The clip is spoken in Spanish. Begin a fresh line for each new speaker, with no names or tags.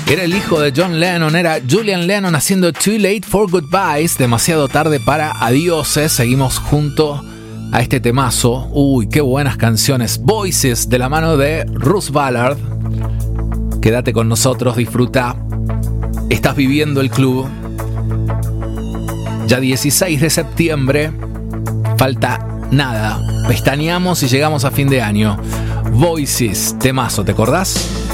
Era el hijo de John Lennon, era Julian Lennon haciendo Too Late for Goodbyes, demasiado tarde para adioses. Seguimos junto a este temazo. Uy, qué buenas canciones. Voices, de la mano de Russ Ballard. Quédate con nosotros, disfruta. Estás viviendo el club. Ya 16 de septiembre. Falta nada. Pestañeamos y llegamos a fin de año. Voices, temazo, ¿te acordás?